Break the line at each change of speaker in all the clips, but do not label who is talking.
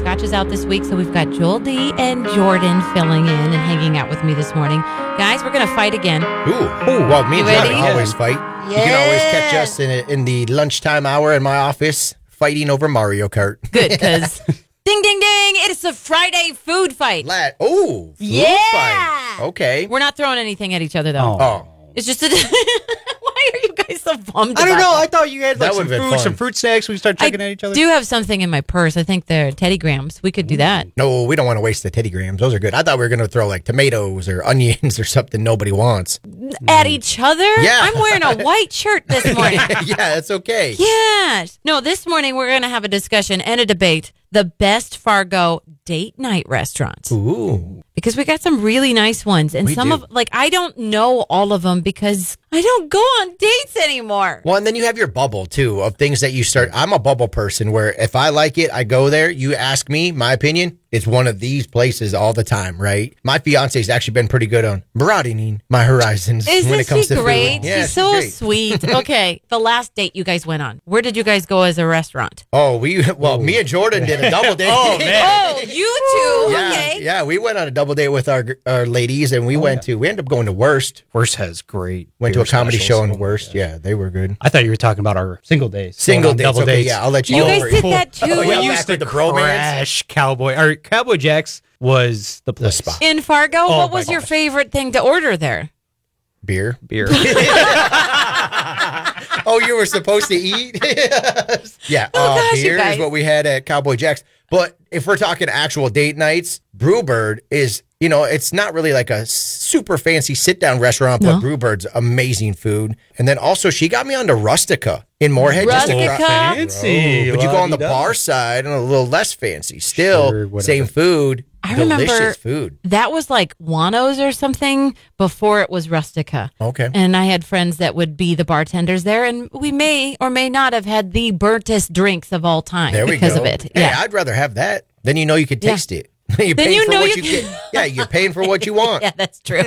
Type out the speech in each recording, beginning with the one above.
Scotch is out this week, so we've got Joel D and Jordan filling in and hanging out with me this morning. Guys, we're going to fight again.
Ooh. Well, me and Jordan
ready?
always fight. You can always catch us in the lunchtime hour in my office fighting over Mario Kart.
Good, because ding, ding, ding, it's a Friday food fight.
Food fight. Okay.
We're not throwing anything at each other, though.
Oh.
It's just a... Why are you guys so bummed
I don't
about
know.
that?
I thought you had
That
like some
would've been
food,
fun.
some fruit snacks. We start checking at each other.
I do have something in my purse. I think they're Teddy Grahams. We could do that.
No, we don't want to waste the Teddy Grahams. Those are good. I thought we were going to throw like tomatoes or onions or something nobody wants.
At each other?
Yeah.
I'm wearing a white shirt this morning.
Yeah, that's okay.
Yes. No, this morning we're going to have a discussion and a debate. The best Fargo date night restaurants.
Ooh.
Because we got some really nice ones. And
We
some
do.
of, like, I don't know all of them because I don't go on dates anymore.
Well, and then you have your bubble, too, of things that you start. I'm a bubble person where if I like it, I go there. You ask me, my opinion, it's one of these places all the time, right? My fiance's actually been pretty good on broadening my horizons
Isn't
when it comes
she
to
great?
food. Yeah,
She's so
great.
sweet. Okay, the last date you guys went on. Where did you guys go as a restaurant?
Oh, me and Jordan did a double date.
Oh, you two.
Yeah,
Okay.
yeah, we went on a double date with our ladies, and we ended up going to Worst.
Worst has great.
Went to a
beer
comedy show
specials.
in Worst. Yeah, they were good.
I thought you were talking about our single days.
Single
Going on
dates. Okay, yeah, I'll let you.
You
go
guys
over
did
it.
that too?
Oh, yeah,
We
back
used to
with the bromance.
crash Cowboy. Or Cowboy Jack's was the place.
spot.
In Fargo,
Oh,
what
my
was your
gosh.
favorite thing to order there?
Beer.
Beer.
Oh, you were supposed to eat? Yeah.
Oh, gosh, you
beer
guys.
is what we had at Cowboy Jack's. But if we're talking actual date nights, Brewbird is, it's not really like a super fancy sit-down restaurant, but Brewbird's amazing food. And then also, she got me onto Rustica in Moorhead.
Rustica?
Fancy.
But you go on the
La-di-da.
bar side and a little less fancy. Still,
Sure, whatever.
same food.
I remember
delicious food.
that was like Wano's or something before it was Rustica.
Okay.
And I had friends that would be the bartenders there, and we may or may not have had the burntest drinks of all time
There we
because
go.
of it.
Hey,
Yeah.
I'd rather have that. Then you know you could taste it. You're
Then
paying
you
for
know
what
you
you get. Yeah, you're paying for what you want.
Yeah, that's true.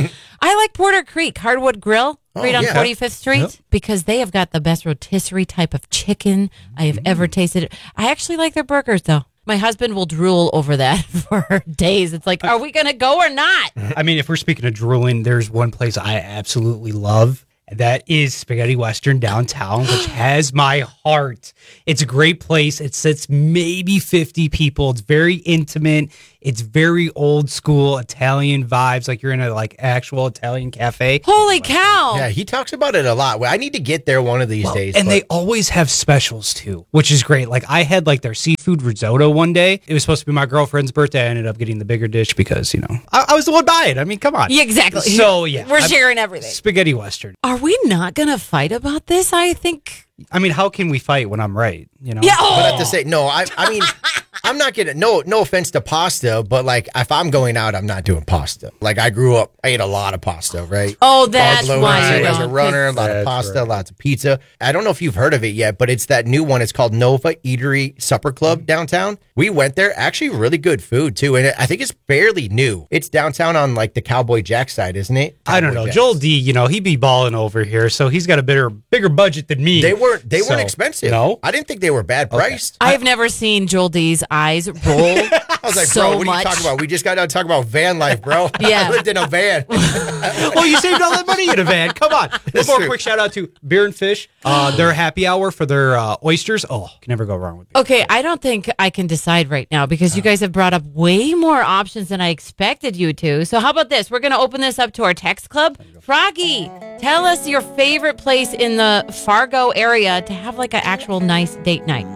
I like Porter Creek Hardwood Grill right on
yeah.
45th Street because they have got the best rotisserie type of chicken I have ever tasted. I actually like their burgers, though. My husband will drool over that for days. It's like, are we going to go or not?
I mean, if we're speaking of drooling, there's one place I absolutely love. And that is Spaghetti Western downtown, which has my heart. It's a great place. It sits maybe 50 people. It's very intimate. It's very old school Italian vibes, like you're in a actual Italian cafe.
Holy cow.
Yeah, he talks about it a lot. Well, I need to get there one of these days.
And
but-
they always have specials too, which is great. Like I had their seafood risotto one day. It was supposed to be my girlfriend's birthday. I ended up getting the bigger dish because, I was the one buying. I mean, come on.
Yeah, exactly.
So, yeah.
We're sharing everything.
Spaghetti Western.
Are we not going to fight about this? I think.
I mean, how can we fight when I'm right?
Yeah.
But at the same, no, I mean, I'm not getting no offense to pasta, but if I'm going out, I'm not doing pasta. I grew up, I ate a lot of pasta, right?
Oh, that's
Barcelona
why you
as a
don't.
runner, a lot of
That's
pasta,
right.
lots of pizza. I don't know if you've heard of it yet, but it's that new one. It's called Nova Eatery Supper Club downtown. We went there, actually really good food too, and I think it's fairly new. It's downtown on the Cowboy Jack side, isn't it?
I don't
Cowboy
know.
Jack's.
Joel D, he be balling over here, so he's got a bigger budget than me.
They weren't
So,
expensive.
No.
I didn't think they were bad priced.
I've never seen Joel D's eyes roll
I was like,
so
bro, what are
much.
you talking about? We just got done talking about van life, bro.
Yeah.
I lived in a van.
Well, you saved all that money in a van. Come on. One more
true.
quick shout out to Beer and Fish. Their happy hour for their oysters. Oh, can never go wrong with beer.
Okay, I don't think I can decide right now because you guys have brought up way more options than I expected you to. So how about this? We're going to open this up to our text club. Froggy, tell us your favorite place in the Fargo area to have an actual nice date night.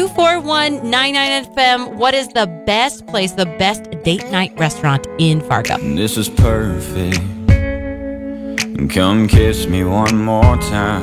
241-99-FM. What is the best place, the best date night restaurant in Fargo?
This is perfect. Come kiss me one more time.